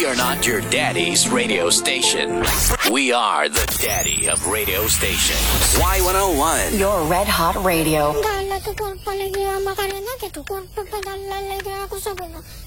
are not your daddy's radio station. We are the daddy of radio stations. Y101. Your Red Hot Radio. Dala tu por palagi makarena ke tu por padala lagi aku sabuna.